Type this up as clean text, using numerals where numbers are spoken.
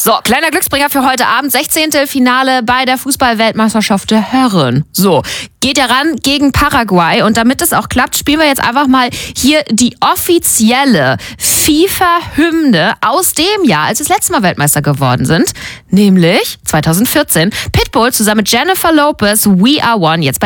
So, kleiner Glücksbringer für heute Abend. 16. Finale bei der Fußball-Weltmeisterschaft der Herren. So, geht ja ran gegen Paraguay. Und damit es auch klappt, spielen wir jetzt einfach mal hier die offizielle FIFA-Hymne aus dem Jahr, als wir das letzte Mal Weltmeister geworden sind. Nämlich 2014. Pitbull zusammen mit Jennifer Lopez, We Are One, jetzt bei